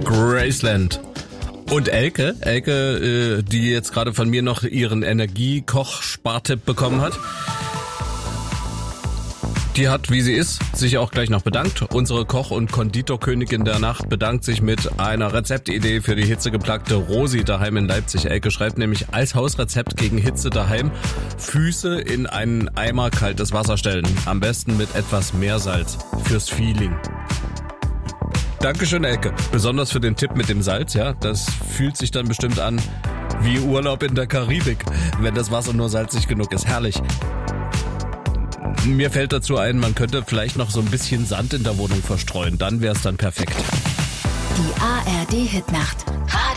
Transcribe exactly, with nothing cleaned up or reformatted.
Graceland. Und Elke, Elke, äh, die jetzt gerade von mir noch ihren Energie-Koch-Spartipp bekommen hat. Die hat, wie sie ist, sich auch gleich noch bedankt. Unsere Koch- und Konditorkönigin der Nacht bedankt sich mit einer Rezeptidee für die hitzegeplagte Rosi daheim in Leipzig. Elke schreibt nämlich als Hausrezept gegen Hitze daheim: Füße in einen Eimer kaltes Wasser stellen. Am besten mit etwas Meersalz fürs Feeling. Dankeschön, Elke. Besonders für den Tipp mit dem Salz, ja. Das fühlt sich dann bestimmt an wie Urlaub in der Karibik, wenn das Wasser nur salzig genug ist. Herrlich. Mir fällt dazu ein, man könnte vielleicht noch so ein bisschen Sand in der Wohnung verstreuen. Dann wäre es dann perfekt. Die A R D-Hitnacht. Radio